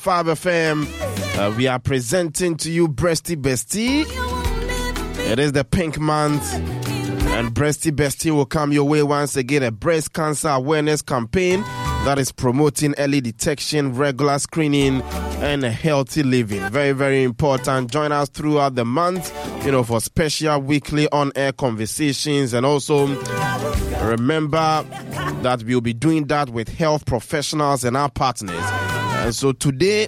5 FM. We are presenting to you Breasty Bestie. It is the pink month, and Breasty Bestie will come your way once again. A breast cancer awareness campaign that is promoting early detection, regular screening, and a healthy living. Very, very important. Join us throughout the month, for special weekly on-air conversations, and also remember that we'll be doing that with health professionals and our partners. And so today,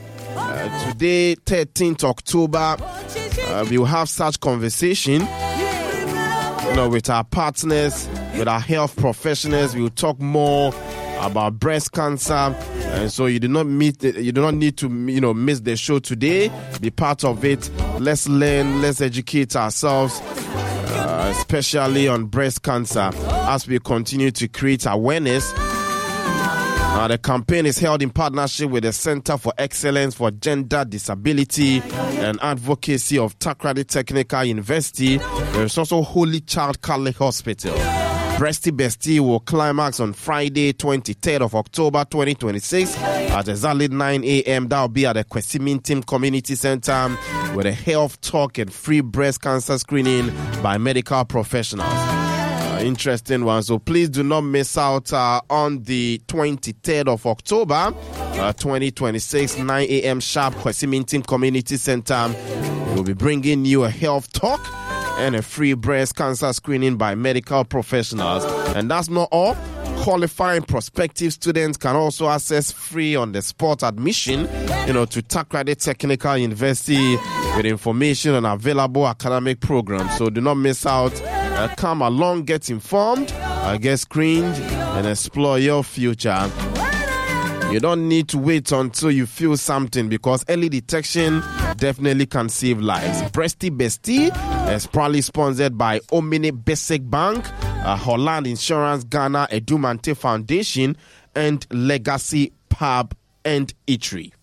13th October, we'll have such conversation, with our partners, with our health professionals. We'll talk more about breast cancer, and so you do not need to miss the show today. Be part of it. Let's learn, let's educate ourselves, especially on breast cancer, as we continue to create awareness. The campaign is held in partnership with the Center for Excellence for Gender Disability and Advocacy of Takoradi Technical University. There is also Holy Child Catholic Hospital. Breasty Bestie will climax on Friday, 23rd of October, 2026 at exactly 9 a.m. That will be at the Kwesimintim Community Center with a health talk and free breast cancer screening by medical professionals. Interesting one. So please do not miss out on the 23rd of October, 2026, 9 a.m. sharp, Kwesimintim Community Center. We'll be bringing you a health talk and a free breast cancer screening by medical professionals. And that's not all. Qualifying prospective students can also access free on-the-spot admission, to Takoradi Technical University with information on available academic programs. So do not miss out. Come along, get informed, get screened, and explore your future. You don't need to wait until you feel something, because early detection definitely can save lives. Breasty Bestie is proudly sponsored by Omni Basic Bank, Holland Insurance Ghana, Edumante Foundation, and Legacy Pub and Eatery.